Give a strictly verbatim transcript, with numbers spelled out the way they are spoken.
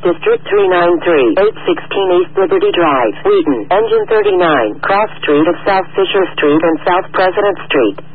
District three nine three, eight sixteen East Liberty Drive, Wheaton. Engine thirty-nine, cross street of South Fisher Street and South President Street.